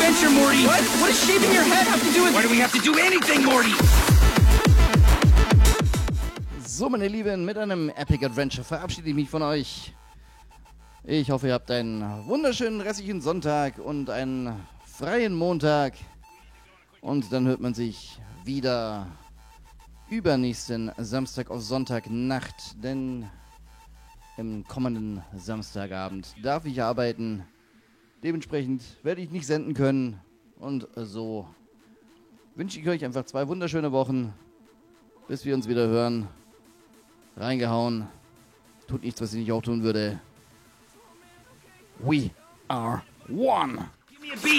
adventure, Morty. What does shaving your head have to do with... Why do we have to do anything, Morty? So, meine Lieben, mit einem Epic Adventure verabschiede ich mich von euch. Ich hoffe, ihr habt einen wunderschönen restlichen Sonntag und einen freien Montag. Und dann hört man sich wieder übernächsten Samstag auf Sonntagnacht, denn im kommenden Samstagabend darf ich arbeiten. Dementsprechend werde ich nicht senden können. Und so wünsche ich euch einfach 2 wunderschöne Wochen, bis wir uns wieder hören. Reingehauen. Tut nichts, was ich nicht auch tun würde. We are one. Give me a beat.